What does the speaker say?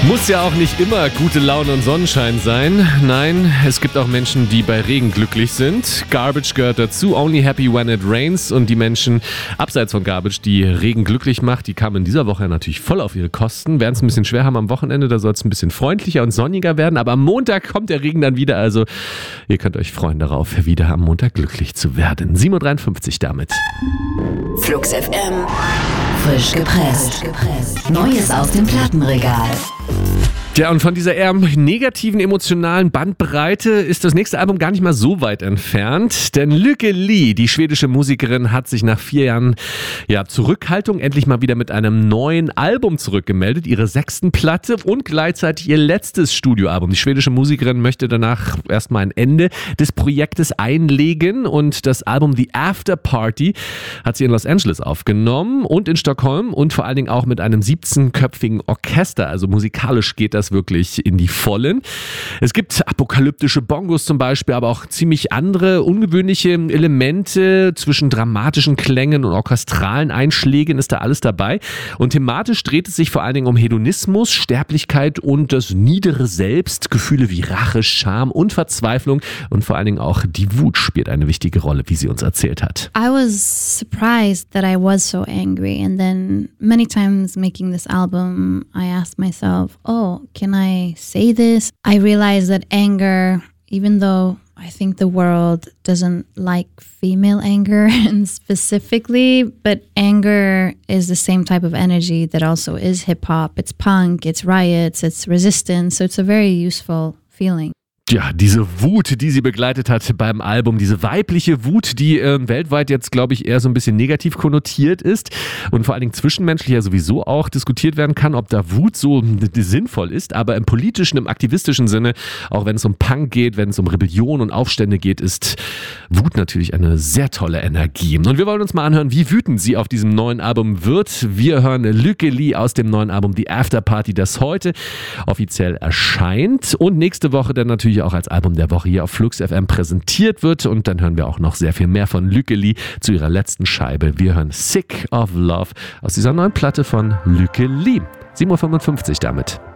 Muss ja auch nicht immer gute Laune und Sonnenschein sein. Nein, es gibt auch Menschen, die bei Regen glücklich sind. Garbage gehört dazu, only happy when it rains. Und die Menschen abseits von Garbage, die Regen glücklich macht, die kamen in dieser Woche natürlich voll auf ihre Kosten. Werden es ein bisschen schwer haben am Wochenende, da soll es ein bisschen freundlicher und sonniger werden. Aber am Montag kommt der Regen dann wieder. Also ihr könnt euch freuen darauf, wieder am Montag glücklich zu werden. 7.53 Uhr damit. Flux FM. Frisch gepresst. Neues aus dem Plattenregal. Ja, und von dieser eher negativen emotionalen Bandbreite ist das nächste Album gar nicht mal so weit entfernt. Denn Lykke Li, die schwedische Musikerin, hat sich nach 4 Jahren Zurückhaltung endlich mal wieder mit einem neuen Album zurückgemeldet. Ihre 6. Platte und gleichzeitig ihr letztes Studioalbum. Die schwedische Musikerin möchte danach erstmal ein Ende des Projektes einlegen. Und das Album The After Party hat sie in Los Angeles aufgenommen und in Stockholm und vor allen Dingen auch mit einem 17-köpfigen Orchester. Also musikalisch geht das wirklich in die Vollen. Es gibt apokalyptische Bongos zum Beispiel, aber auch ziemlich andere ungewöhnliche Elemente. Zwischen dramatischen Klängen und orchestralen Einschlägen ist da alles dabei. Und thematisch dreht es sich vor allen Dingen um Hedonismus, Sterblichkeit und das niedere Selbst. Gefühle wie Rache, Scham und Verzweiflung und vor allen Dingen auch die Wut spielt eine wichtige Rolle, wie sie uns erzählt hat. I was surprised that I was so angry, and then many times making this album I asked myself, can I say this? I realized that anger, even though I think the world doesn't like female anger and specifically, but anger is the same type of energy that also is hip hop. It's punk, it's riots, it's resistance. So it's a very useful feeling. Ja, diese Wut, die sie begleitet hat beim Album, diese weibliche Wut, die weltweit jetzt, glaube ich, eher so ein bisschen negativ konnotiert ist und vor allen Dingen zwischenmenschlich ja sowieso auch diskutiert werden kann, ob da Wut so sinnvoll ist, aber im politischen, im aktivistischen Sinne, auch wenn es um Punk geht, wenn es um Rebellion und Aufstände geht, ist Wut natürlich eine sehr tolle Energie. Und wir wollen uns mal anhören, wie wütend sie auf diesem neuen Album wird. Wir hören Lykke Li aus dem neuen Album The After Party, das heute offiziell erscheint und nächste Woche dann natürlich auch als Album der Woche hier auf Flux FM präsentiert wird. Und dann hören wir auch noch sehr viel mehr von Lykke Li zu ihrer letzten Scheibe. Wir hören Sick of Love aus dieser neuen Platte von Lykke Li. 7.55 Uhr damit.